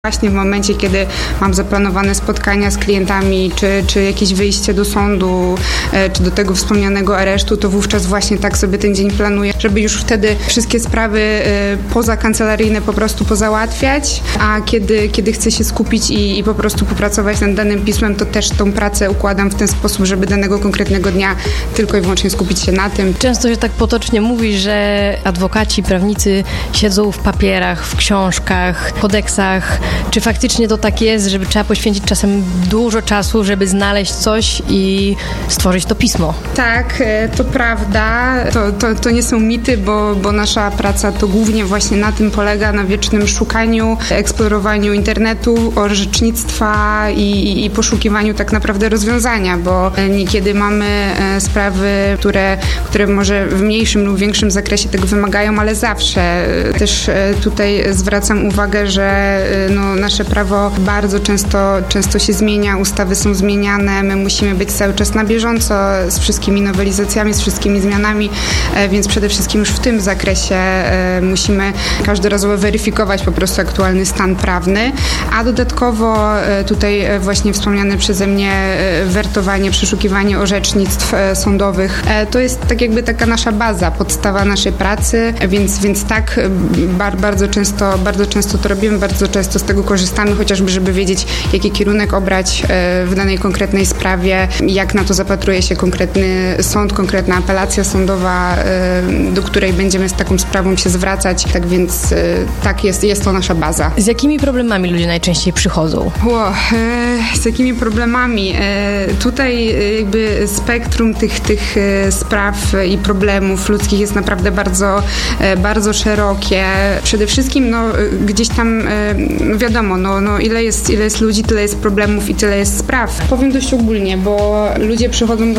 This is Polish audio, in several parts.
Właśnie w momencie, kiedy mam zaplanowane spotkania z klientami, czy jakieś wyjście do sądu, czy do tego wspomnianego aresztu, to wówczas właśnie tak sobie ten dzień planuję, żeby już wtedy wszystkie sprawy pozakancelaryjne po prostu pozałatwiać, a kiedy chcę się skupić i po prostu popracować nad danym pismem, to też tą pracę układam w ten sposób, żeby danego konkretnego dnia tylko i wyłącznie skupić się na tym. Często się tak potocznie mówi, że adwokaci, prawnicy siedzą w papierach, w książkach, kodeksach. Czy faktycznie to tak jest, żeby trzeba poświęcić czasem dużo czasu, żeby znaleźć coś i stworzyć to pismo? Tak, to prawda. To nie są mity, bo nasza praca to głównie właśnie na tym polega, na wiecznym szukaniu, eksplorowaniu internetu, orzecznictwa i poszukiwaniu tak naprawdę rozwiązania, bo niekiedy mamy sprawy, które może w mniejszym lub większym zakresie tego wymagają, ale zawsze. Też tutaj zwracam uwagę, że nasze prawo bardzo często się zmienia, ustawy są zmieniane, my musimy być cały czas na bieżąco z wszystkimi nowelizacjami, z wszystkimi zmianami, więc przede wszystkim już w tym zakresie musimy każdorazowo weryfikować po prostu aktualny stan prawny, a dodatkowo tutaj właśnie wspomniane przeze mnie wertowanie, przeszukiwanie orzecznictw sądowych, to jest tak jakby taka nasza baza, podstawa naszej pracy, więc tak bardzo często to robimy, bardzo często z tego korzystamy, chociażby żeby wiedzieć, jaki kierunek obrać w danej konkretnej sprawie, jak na to zapatruje się konkretny sąd, konkretna apelacja sądowa, do której będziemy z taką sprawą się zwracać. Tak więc tak, jest to nasza baza. Z jakimi problemami ludzie najczęściej przychodzą? Z jakimi problemami? Tutaj jakby spektrum tych spraw i problemów ludzkich jest naprawdę bardzo, bardzo szerokie. Przede wszystkim gdzieś tam wiadomo, ile jest ludzi, tyle jest problemów i tyle jest spraw. Powiem dość ogólnie, bo ludzie przychodzą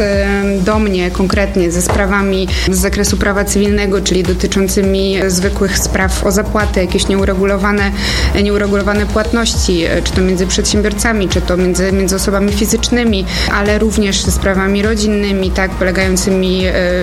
do mnie konkretnie ze sprawami z zakresu prawa cywilnego, czyli dotyczącymi zwykłych spraw o zapłatę, jakieś nieuregulowane płatności, czy to między przedsiębiorcami, czy to między osobami fizycznymi, ale również ze sprawami rodzinnymi, tak, polegającymi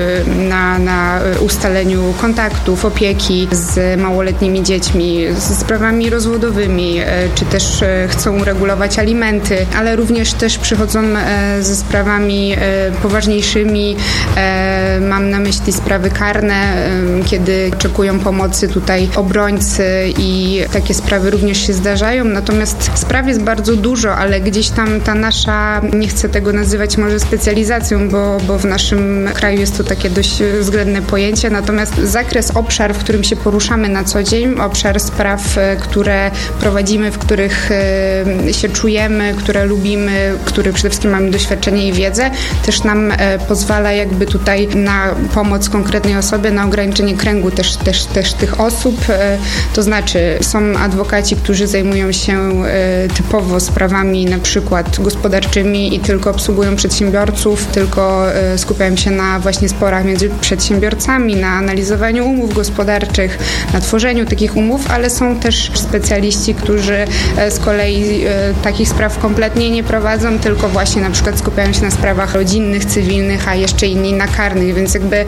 na ustaleniu kontaktów, opieki z małoletnimi dziećmi, ze sprawami rozwodowymi, czy też chcą uregulować alimenty, ale również też przychodzą ze sprawami poważniejszymi. Mam na myśli sprawy karne, kiedy oczekują pomocy tutaj obrońcy i takie sprawy również się zdarzają. Natomiast spraw jest bardzo dużo, ale gdzieś tam ta nasza, nie chcę tego nazywać może specjalizacją, bo w naszym kraju jest to takie dość względne pojęcie. Natomiast obszar, w którym się poruszamy na co dzień, obszar spraw, które prowadzimy, w których się czujemy, które lubimy, których przede wszystkim mamy doświadczenie i wiedzę, też nam pozwala jakby tutaj na pomoc konkretnej osobie, na ograniczenie kręgu też tych osób. To znaczy są adwokaci, którzy zajmują się typowo sprawami na przykład gospodarczymi i tylko obsługują przedsiębiorców, tylko skupiają się na właśnie sporach między przedsiębiorcami, na analizowaniu umów gospodarczych, na tworzeniu takich umów, ale są też specjaliści, którzy z kolei takich spraw kompletnie nie prowadzą, tylko właśnie na przykład skupiają się na sprawach rodzinnych, cywilnych, a jeszcze inni na karnych, więc jakby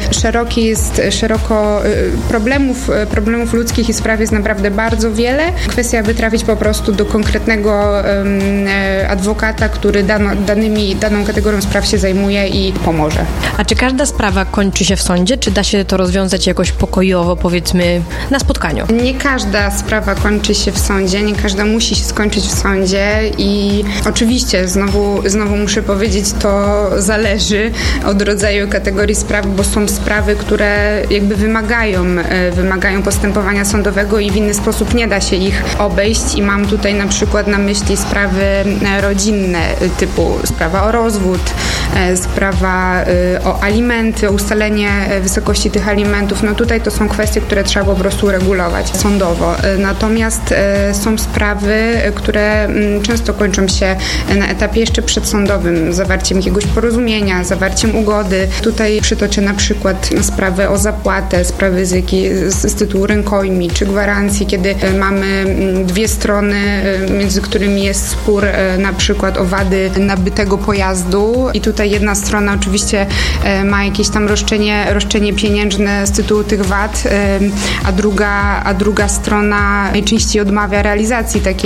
szeroko problemów ludzkich i spraw jest naprawdę bardzo wiele. Kwestia, aby trafić po prostu do konkretnego adwokata, który daną kategorią spraw się zajmuje i pomoże. A czy każda sprawa kończy się w sądzie? Czy da się to rozwiązać jakoś pokojowo, powiedzmy, na spotkaniu? Nie każda sprawa kończy się w sądzie, nie każda musi się skończyć w sądzie i oczywiście znowu muszę powiedzieć, to zależy od rodzaju kategorii spraw, bo są sprawy, które jakby wymagają postępowania sądowego i w inny sposób nie da się ich obejść i mam tutaj na przykład na myśli sprawy rodzinne typu sprawa o rozwód, sprawa o alimenty, o ustalenie wysokości tych alimentów. Tutaj to są kwestie, które trzeba po prostu uregulować sądowo. Natomiast są sprawy, które często kończą się na etapie jeszcze przedsądowym, zawarciem jakiegoś porozumienia, zawarciem ugody. Tutaj przytoczę na przykład sprawę o zapłatę, sprawy z tytułu rękojmi czy gwarancji, kiedy mamy dwie strony, między którymi jest spór na przykład o wady nabytego pojazdu i tutaj jedna strona oczywiście ma jakieś tam roszczenie pieniężne z tytułu tych wad, a druga strona najczęściej odmawia odmawia realizacji takiej